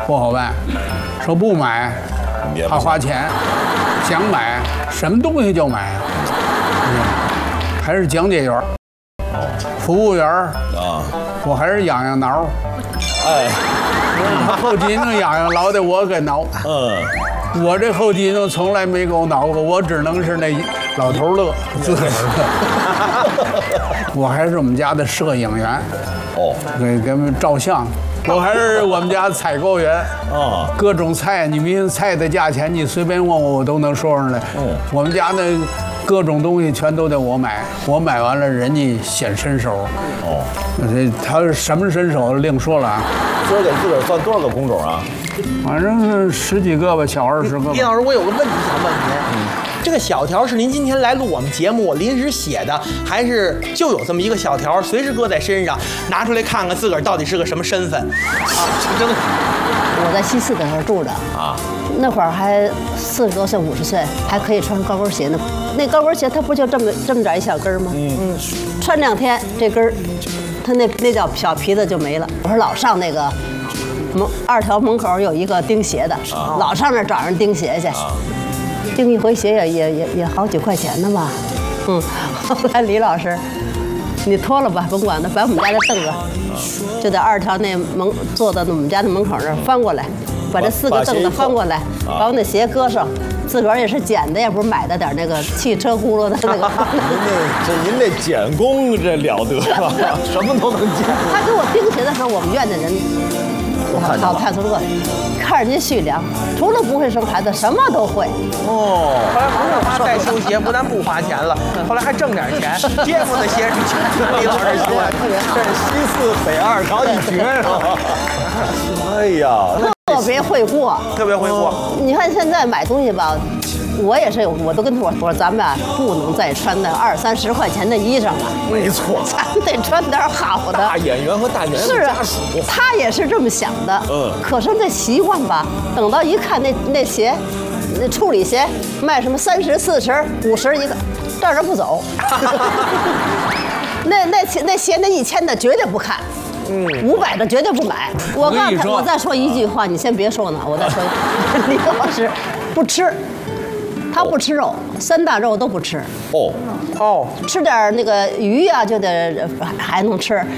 不好办。说不买，怕花钱；想买，什么东西就买。还是讲解员，服务员啊，我还是痒痒挠。哎，他后脊梁痒痒，老得我给挠。我这后脊梁从来没给我挠过，我只能是那老头乐，自个儿乐。我还是我们家的摄影员，给我们照相。我还是我们家采购员啊，各种菜，你们菜的价钱，你随便问我，我都能说上来。我们家那各种东西全都得我买，我买完了，人家显身手。他是什么身手另说了啊。 今儿给自个儿算多少个工种啊？ 反正是10几个吧，小20个吧。 丁老师，我有个问题想问您，这个小条是您今天来录我们节目临时写的，还是就有这么一个小条，随时搁在身上，拿出来看看自个儿到底是个什么身份？ 真的。 我在西四那会儿住着啊，那会儿还40多岁、50岁，还可以穿高跟鞋呢。那高跟鞋它不就这么点一小跟吗？穿2天这跟儿，它那叫小皮子就没了。我说老上那个2条门口有一个钉鞋的，老上那找人钉鞋去，钉一回鞋也好几块钱呢吧。后来李老师，你脱了吧，甭管它，把我们家的凳子就在2条那坐到我们家的门口那儿翻过来，把这4个凳子翻过来，把我那鞋搁上。自个儿也是捡的，也不是买的点那个汽车轱辘的那个。 您这捡工这了得了，什么都能捡。 他给我钉鞋的时候，我们院的人好看出乐，看人家蓄良，除了不会生孩子，什么都会。 后来不是花代修鞋，不但不花钱了，后来还挣点钱，街坊的鞋是全李老师修的， 这是西4北2条一绝是吧？哎呀， 特别会过， 特别会过。 你看现在买东西吧，我也是，我都跟他说咱们啊不能再穿那20、30块钱的衣裳了。 没错， 咱得穿点好的。 大演员和大演员是啊，他也是这么想的。可是那习惯吧，等到一看那鞋，那处理鞋卖什么30、40、50一个，照着不走。那鞋那1000的绝对不看。500的绝对不买。我告诉他，我再说一句话，你先别说呢，我再说。李老师不吃，他不吃肉，3大肉都不吃。吃点那个鱼啊，就得还能吃。